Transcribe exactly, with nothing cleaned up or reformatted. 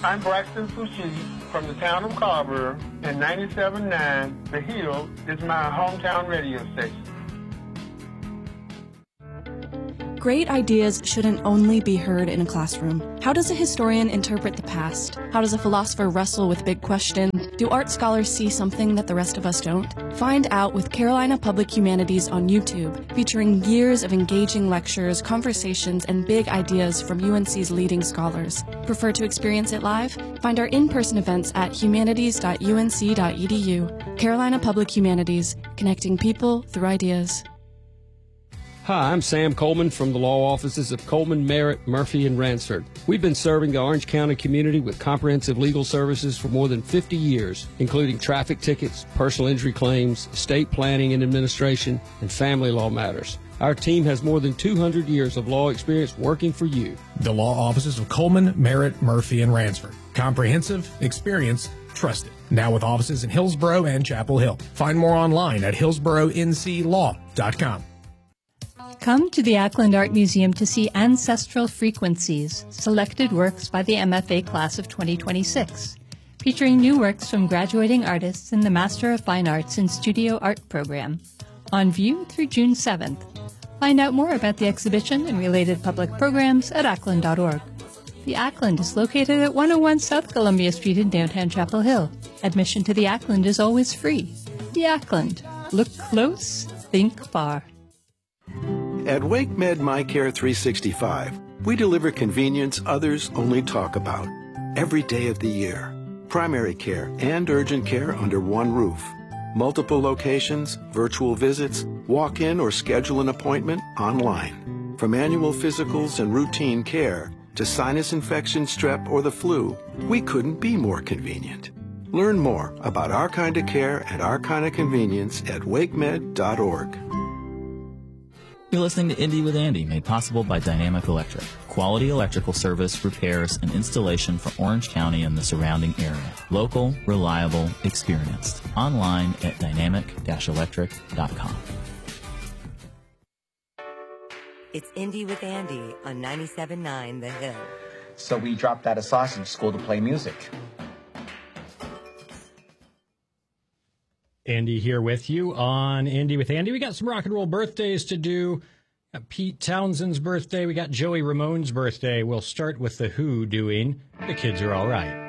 I'm Braxton Fushi from the town of Carver, and ninety-seven point nine The Hill is my hometown radio station. Great ideas shouldn't only be heard in a classroom. How does a historian interpret the past? How does a philosopher wrestle with big questions? Do art scholars see something that the rest of us don't? Find out with Carolina Public Humanities on YouTube, featuring years of engaging lectures, conversations, and big ideas from U N C's leading scholars. Prefer to experience it live? Find our in-person events at humanities dot u n c dot e d u. Carolina Public Humanities, connecting people through ideas. Hi, I'm Sam Coleman from the law offices of Coleman, Merritt, Murphy, and Ransford. We've been serving the Orange County community with comprehensive legal services for more than fifty years, including traffic tickets, personal injury claims, estate planning and administration, and family law matters. Our team has more than two hundred years of law experience working for you. The law offices of Coleman, Merritt, Murphy, and Ransford. Comprehensive, experience, trusted. Now with offices in Hillsborough and Chapel Hill. Find more online at hillsborough n c law dot com. Come to the Ackland Art Museum to see Ancestral Frequencies, selected works by the M F A class of twenty twenty-six, featuring new works from graduating artists in the Master of Fine Arts in Studio Art program, on view through June seventh. Find out more about the exhibition and related public programs at ackland dot org. The Ackland is located at one oh one South Columbia Street in downtown Chapel Hill. Admission to the Ackland is always free. The Ackland. Look close, think far. At WakeMed MyCare three sixty-five, we deliver convenience others only talk about. Every day of the year. Primary care and urgent care under one roof. Multiple locations, virtual visits, walk-in or schedule an appointment online. From annual physicals and routine care to sinus infection, strep, or the flu, we couldn't be more convenient. Learn more about our kind of care and our kind of convenience at wakemed dot org. You're listening to Indie with Andy, made possible by Dynamic Electric. Quality electrical service, repairs, and installation for Orange County and the surrounding area. Local, reliable, experienced. Online at dynamic dash electric dot com. It's Indie with Andy on ninety-seven point nine The Hill. So we dropped out of sausage school to play music. Andy here with you on Andy with Andy. We got some rock and roll birthdays to do. Got Pete Townshend's birthday. We got Joey Ramone's birthday. We'll start with The Who doing The Kids Are All Right.